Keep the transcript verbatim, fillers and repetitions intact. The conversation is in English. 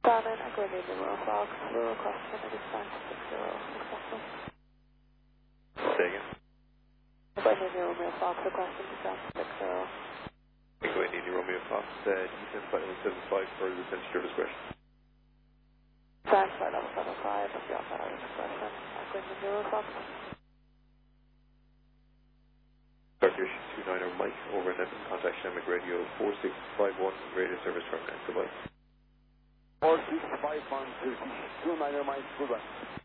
Darling, I'm going to need the Royal Fox. Rural question, it is nine six zero. Successful. Say again. I'm going to need the Romeo Fox. Requesting to nine six zero. Echo India Romeo Fox, uh, descent flight level seven five for the descent to your discretion. Time flight level seven five, if you're outside our discretion. I'm going to need the Royal Fox. Turkish two niner Mike over and Edmund, contact Shamrock Radio four six five one, radio service from Goodbye. four six five one, Turkish two niner Mike, goodbye.